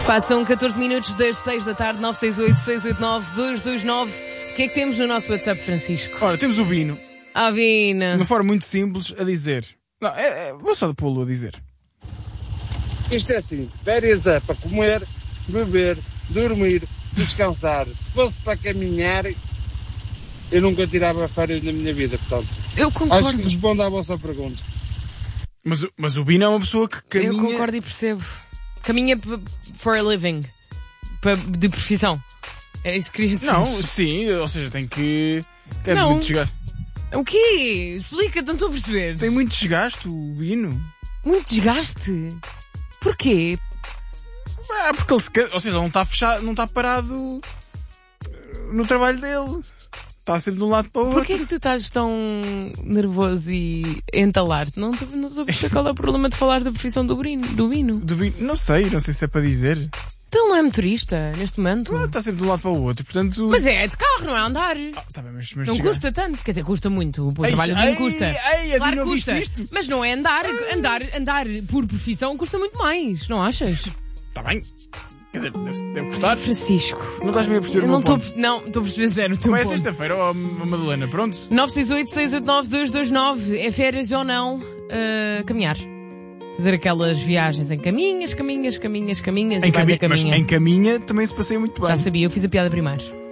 Passam 14 minutos das 6 da tarde, 968-689-229. O que é que temos no nosso WhatsApp, Francisco? Ora, temos o Bino, Ah, Vina. de uma forma muito simples, a dizer. Não, vou só pô-lo a dizer. Isto é assim, férias é para comer, beber, dormir, descansar. Se fosse para caminhar, eu nunca tirava férias na minha vida, portanto. Eu Acho concordo. que respondo à vossa pergunta. Mas o Bino é uma pessoa que caminha... Eu concordo e percebo. Caminha for a living. De profissão. É isso que queria dizer. Não, sim, ou seja, tem que... Tem Não. muito desgaste. O quê? Explica, não estou a perceber. Tem muito desgaste o Bino. Muito desgaste. Porquê? Porque ele se cansa, ou seja, ele não está fechado, não está parado no trabalho dele. Está sempre de um lado para o outro. Porquê é que tu estás tão nervoso e a entalar-te? Não estou a perceber qual é o problema de falar da profissão do Bino. Do Bino, não sei se é para dizer. Então ele não é motorista, neste momento. Não, está sempre de um lado para o outro, portanto... Mas é de carro, não é andar. Tá bem, mas Não desgaste. custa tanto. Quer dizer, custa muito. O trabalho do Bino custa. Ei, Claro que não viste custa. isto? Mas não é andar. Andar por profissão custa muito mais, não achas? Está bem. Quer dizer, deve custar. Francisco. Não estás meio a perceber Eu o não meu estou ponto. não estou a perceber zero o teu Como é ponto. sexta-feira, ó Madalena, pronto? 968-689-229. É férias ou não? Caminhar. Fazer aquelas viagens em caminhas e Mas mais a caminha. em caminha também se passeia muito bem. Já sabia, eu fiz a piada primeiro.